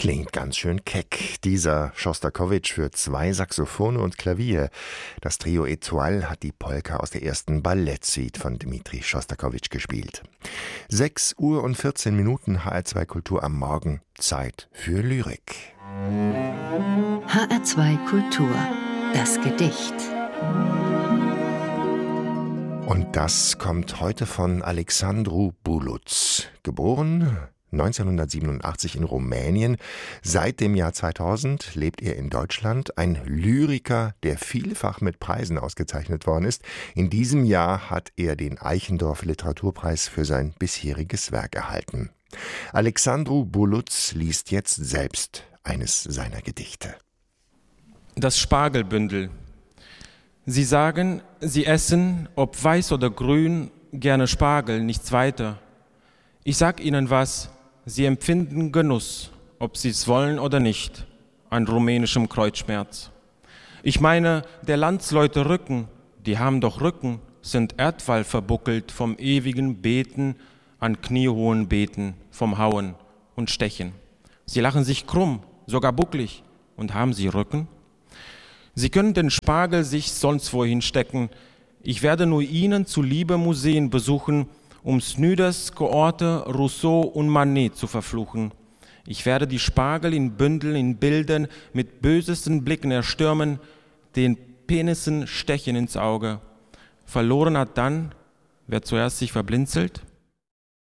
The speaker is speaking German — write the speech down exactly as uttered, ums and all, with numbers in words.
Klingt ganz schön keck, dieser Schostakowitsch für zwei Saxophone und Klavier. Das Trio Étoile hat die Polka aus der ersten Ballettsuite von Dmitri Schostakowitsch gespielt. sechs Uhr und vierzehn Minuten, H R zwei Kultur am Morgen. Zeit für Lyrik. H R zwei Kultur, das Gedicht. Und das kommt heute von Alexandru Buluț, geboren neunzehnhundertsiebenundachtzig in Rumänien. Seit dem Jahr zweitausend lebt er in Deutschland. Ein Lyriker, der vielfach mit Preisen ausgezeichnet worden ist. In diesem Jahr hat er den Eichendorff Literaturpreis für sein bisheriges Werk erhalten. Alexandru Buluț liest jetzt selbst eines seiner Gedichte. Das Spargelbündel. Sie sagen, Sie essen, ob weiß oder grün, gerne Spargel, nichts weiter. Ich sag Ihnen was, Sie empfinden Genuss, ob Sie es wollen oder nicht, an rumänischem Kreuzschmerz. Ich meine, der Landsleute Rücken, die haben doch Rücken, sind Erdwall verbuckelt vom ewigen Beten an kniehohen Beten, vom Hauen und Stechen. Sie lachen sich krumm, sogar bucklig, und haben Sie Rücken? Sie können den Spargel sich sonst wohin stecken. Ich werde nur Ihnen zuliebe Museen besuchen, um Snyders, Kohorte, Rousseau und Manet zu verfluchen. Ich werde die Spargel in Bündeln, in Bildern mit bösesten Blicken erstürmen, den Penissen stechen ins Auge. Verloren hat dann, wer zuerst sich verblinzelt,